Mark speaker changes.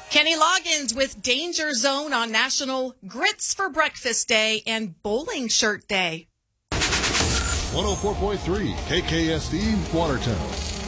Speaker 1: Kenny Loggins with Danger Zone on National Grits for Breakfast Day and Bowling Shirt Day.
Speaker 2: 104.3 KKSD Watertown.